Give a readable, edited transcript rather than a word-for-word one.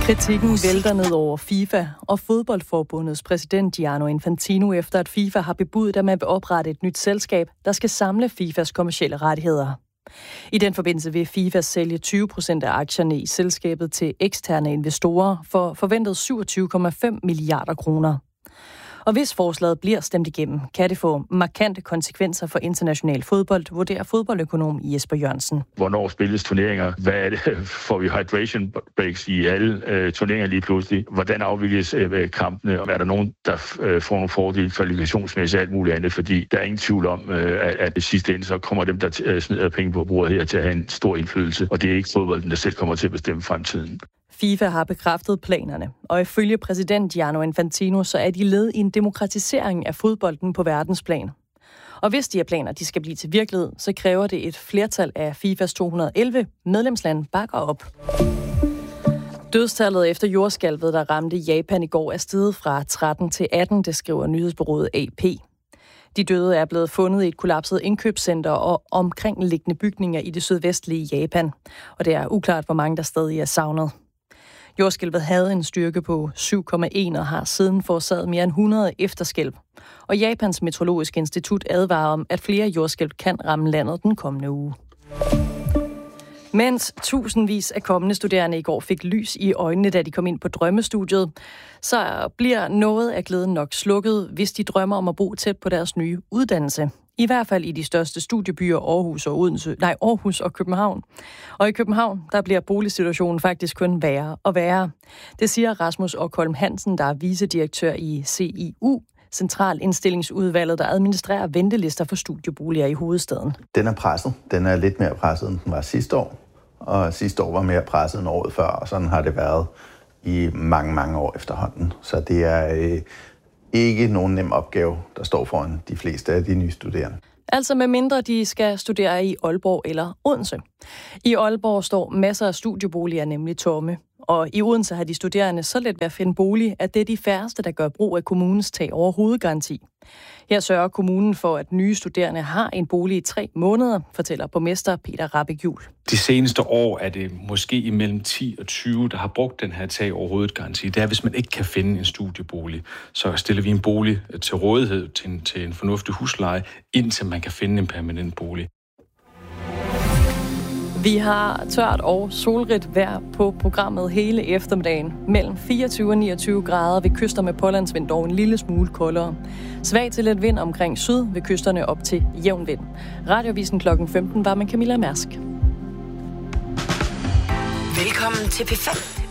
Kritikken vælter ned over FIFA og fodboldforbundets præsident Gianni Infantino efter at FIFA har bebudet, at man vil oprette et nyt selskab, der skal samle FIFAs kommercielle rettigheder. I den forbindelse vil FIFA sælge 20% af aktierne i selskabet til eksterne investorer for forventet 27,5 milliarder kroner. Og hvis forslaget bliver stemt igennem, kan det få markante konsekvenser for international fodbold, vurderer fodboldøkonom Jesper Jørgensen. Hvornår spilles turneringer? Hvad er det? Får vi hydration breaks i alle turneringer lige pludselig? Hvordan afvikles kampene? Er der nogen, der får nogle fordele kvalifikationsmæssigt og alt muligt andet? Fordi der er ingen tvivl om, at i sidste ende så kommer dem, der smider penge på bordet her, til at have en stor indflydelse. Og det er ikke fodbolden, der selv kommer til at bestemme fremtiden. FIFA har bekræftet planerne, og ifølge præsident Gianni Infantino, så er de led i en demokratisering af fodbolden på verdensplan. Og hvis de her planer de skal blive til virkelighed, så kræver det et flertal af FIFAs 211 medlemslande bakker op. Dødstallet efter jordskælvet, der ramte Japan i går, er steget fra 13 til 18, det skriver nyhedsbureauet AP. De døde er blevet fundet i et kollapset indkøbscenter og omkringliggende bygninger i det sydvestlige Japan, og det er uklart, hvor mange der stadig er savnet. Jordskælvet havde en styrke på 7,1 og har siden forårsaget mere end 100 efterskælv. Og Japans meteorologiske institut advarer om, at flere jordskælv kan ramme landet den kommende uge. Mens tusindvis af kommende studerende i går fik lys i øjnene, da de kom ind på drømmestudiet, så bliver noget af glæden nok slukket, hvis de drømmer om at bo tæt på deres nye uddannelse. I hvert fald i de største studiebyer Aarhus og København. Og i København, der bliver boligsituationen faktisk kun værre og værre. Det siger Rasmus Okholm Hansen, der er vicedirektør i CIU, Centralindstillingsudvalget, der administrerer ventelister for studieboliger i hovedstaden. Den er presset. Den er lidt mere presset, end den var sidste år. Og sidste år var mere presset end året før, og sådan har det været i mange, mange år efterhånden. Så det er ikke nogen nem opgave, der står foran de fleste af de nye studerende. Altså med mindre de skal studere i Aalborg eller Odense. I Aalborg står masser af studieboliger nemlig tomme. Og i Odense har de studerende så let ved at finde bolig, at det er de færreste, der gør brug af kommunens tag over hovedgaranti. Her sørger kommunen for, at nye studerende har en bolig i 3 måneder, fortæller borgmester Peter Rahbek-Juhl. De seneste år er det måske imellem 10 og 20, der har brugt den her tag over hovedgaranti. Det er, hvis man ikke kan finde en studiebolig, så stiller vi en bolig til rådighed til en fornuftig husleje, indtil man kan finde en permanent bolig. Vi har tørt og solrigt vejr på programmet hele eftermiddagen. Mellem 24 og 29 grader ved kyster med pålandsvind, dog en lille smule koldere. Svag til let vind omkring syd ved kysterne op til jævn vind. Radiovisen kl. 15 var med Camilla Mærsk. Velkommen til P5